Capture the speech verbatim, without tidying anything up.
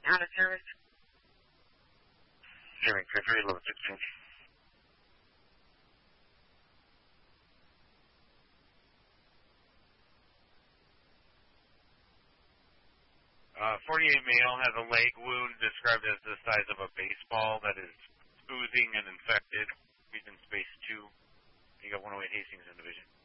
Out of service. Jimmy Country, level sixteen. Uh, forty-eight male has a leg wound described as the size of a baseball that is oozing and infected. He's in space two. You got one oh eight Hastings in division.